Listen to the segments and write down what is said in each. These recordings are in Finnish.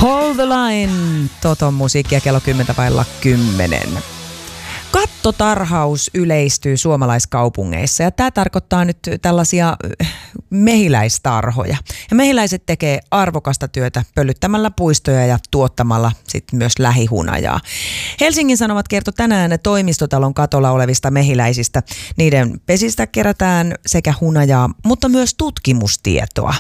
Hold the line, Toton musiikkia kello 10:10. Kattotarhaus yleistyy suomalaiskaupungeissa ja tämä tarkoittaa nyt tällaisia mehiläistarhoja. Ja mehiläiset tekee arvokasta työtä pölyttämällä puistoja ja tuottamalla sitten myös lähihunajaa. Helsingin Sanomat kertoi tänään toimistotalon katolla olevista mehiläisistä. Niiden pesistä kerätään sekä hunajaa, mutta myös tutkimustietoa.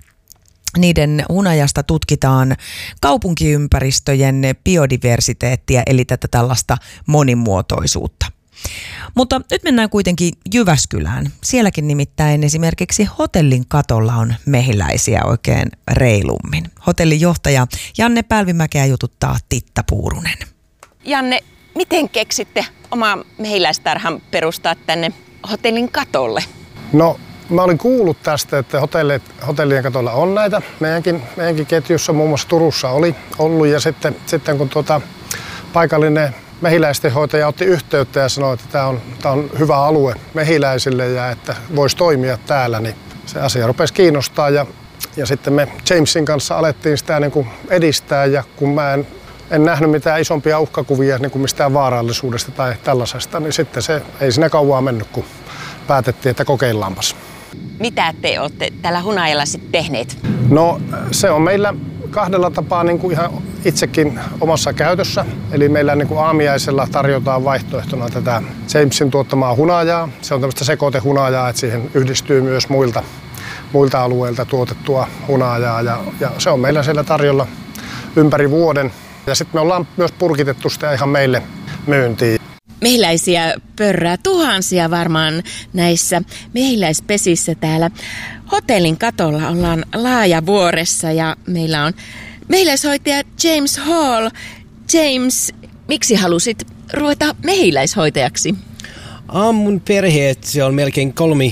Niiden hunajasta tutkitaan kaupunkiympäristöjen biodiversiteettiä, eli tätä tällaista monimuotoisuutta. Mutta nyt mennään kuitenkin Jyväskylään. Sielläkin nimittäin esimerkiksi hotellin katolla on mehiläisiä oikein reilummin. Hotellin johtaja Janne Pälvimäkeä jututtaa Titta Puurunen. Janne, miten keksitte oma mehiläistarhan perustaa tänne hotellin katolle? No, mä olin kuullut tästä, että hotellien katolla on näitä. Meidänkin ketjussa muun muassa Turussa oli ollut ja sitten kun paikallinen mehiläistenhoitaja otti yhteyttä ja sanoi, että tämä on hyvä alue mehiläisille ja että voisi toimia täällä, niin se asia rupesi kiinnostaa ja sitten me Jamesin kanssa alettiin sitä niin kuin edistää ja kun mä en nähnyt mitään isompia uhkakuvia niin kuin mistään vaarallisuudesta tai tällaisesta, niin sitten se ei siinä kauaa mennyt, kun päätettiin, että kokeillaanpas. Mitä te olette tällä hunajalla sitten tehneet? No se on meillä kahdella tapaa niin kuin ihan itsekin omassa käytössä. Eli meillä niin kuin aamiaisella tarjotaan vaihtoehtona tätä Jamesin tuottamaa hunajaa. Se on tämmöistä sekoitehunajaa, että siihen yhdistyy myös muilta alueilta tuotettua hunajaa. Ja se on meillä siellä tarjolla ympäri vuoden. Ja sitten me ollaan myös purkitettu sitä ihan meille myyntiin. Mehiläisiä pörrää tuhansia varmaan näissä mehiläispesissä täällä. Hotellin katolla ollaan Laajavuoressa ja meillä on mehiläishoitaja James Hall. James, miksi halusit ruveta mehiläishoitajaksi? Mun perhe, se on melkein 3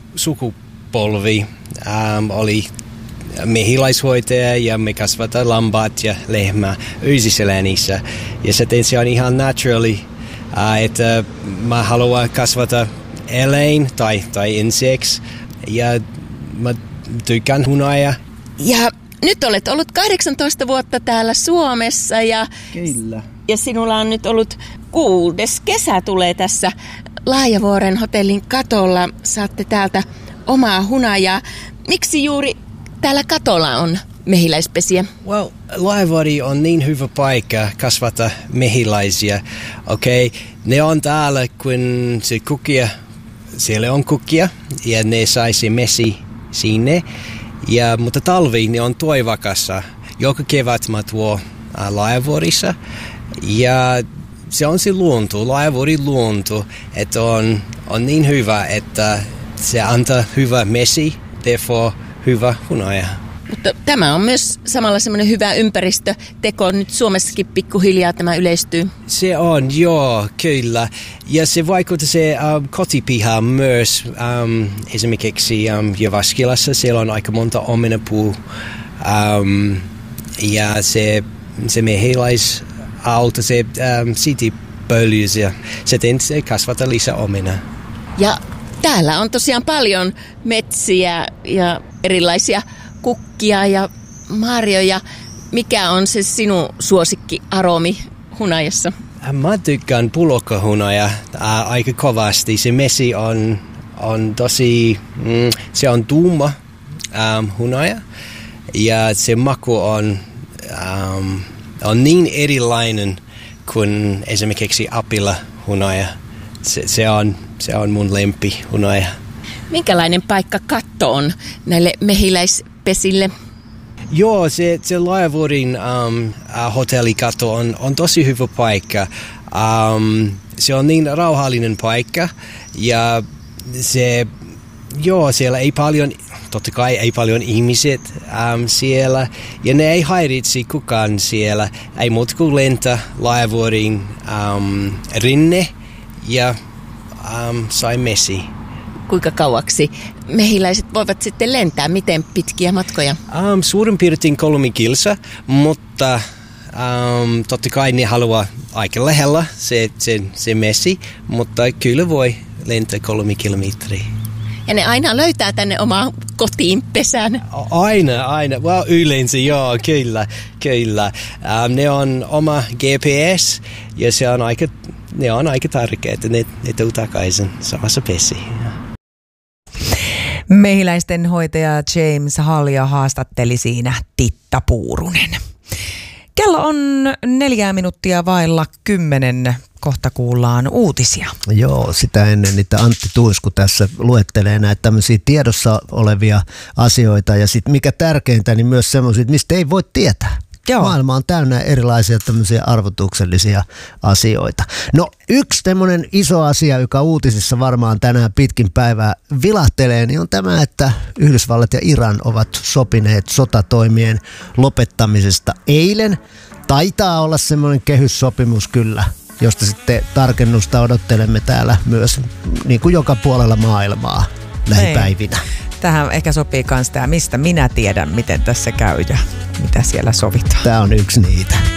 sukupolvi. Oli mehiläishoitaja ja me kasvataan lampaat ja lehmää Öisiselänissä. Ja se on ihan naturally. Että mä haluan kasvata eläin tai insects ja mä tykkään hunajaa. Ja nyt olet ollut 18 vuotta täällä Suomessa ja, Kyllä. Ja sinulla on nyt ollut 6. kesä tulee tässä Laajavuoren hotellin katolla. Saatte täältä omaa hunajaa. Miksi juuri täällä katolla on mehiläispesiä? Well, Laajavuori on niin hyvä paikka kasvata mehiläisiä. Okei, ne on täällä, kun se kukkia, siellä on kukkia ja ne sai se mesi sinne. Mutta talvi ne on toivakassa. Joka kevät mä tuon Laajavuorissa ja se on se luonto, Laajavuorin luonto, että on niin hyvä, että se antaa hyvä mesi, therefore hyvä hunaja. Mutta tämä on myös samalla semmoinen hyvä ympäristöteko. Nyt Suomessakin pikkuhiljaa tämä yleistyy. Se on, joo, kyllä. Ja se vaikuttaa se kotipiha myös. Esimerkiksi Jyväskylässä siellä on aika monta omenapuu. Ja se mehiläisauto, se sitipölyys ja se kasvata lisää omena. Ja täällä on tosiaan paljon metsiä ja erilaisia kukkia ja marjoja. Mikä on se sinun suosikkiaromi hunajassa? Mä tykkään pulokkahunaja aika kovasti. Se mesi on tosi, se on tuuma hunaja ja se maku on niin erilainen kuin esimerkiksi apilahunaja. Se on mun lempihunaja. Minkälainen paikka katto on näille mehiläispesille? Joo, se Laajavuorin hotellikatto on tosi hyvä paikka. Se on niin rauhallinen paikka ja siellä ei paljon, totta kai ei paljon ihmiset siellä ja ne ei häiritse kukaan siellä. Ei muuta kuin lentää Laajavuorin rinne ja sai mesi. Kuinka kauaksi mehiläiset voivat sitten lentää? Miten pitkiä matkoja? Suurin piirtein 3 kilsa, mutta totta kai ne haluaa aika lähellä se mesi, mutta kyllä voi lentää 3 kilometriä. Ja ne aina löytää tänne omaa kotiin pesän? Aina. Well, yleensä joo, kyllä. Ne on oma GPS ja ne on aika tärkeää, ne tuu takaisin samassa pesiin. Mehiläisten hoitaja James Halja haastatteli siinä Titta Puurunen. Kello on 4 minuuttia vailla 10. Kohta kuullaan uutisia. Joo, sitä ennen niitä Antti Tuisku tässä luettelee näitä tämmöisiä tiedossa olevia asioita. Ja sitten mikä tärkeintä, niin myös semmoisia, mistä ei voi tietää. Joo. Maailma on täynnä erilaisia tämmöisiä arvotuksellisia asioita. No yksi tämmöinen iso asia, joka uutisissa varmaan tänään pitkin päivää vilahtelee, niin on tämä, että Yhdysvallat ja Iran ovat sopineet sotatoimien lopettamisesta eilen. Taitaa olla semmoinen kehyssopimus kyllä, josta sitten tarkennusta odottelemme täällä myös niin kuin joka puolella maailmaa lähipäivinä. Tähän ehkä sopii myös tämä, mistä minä tiedän, miten tässä käy ja mitä siellä sovitaan. Tämä on yksi niitä.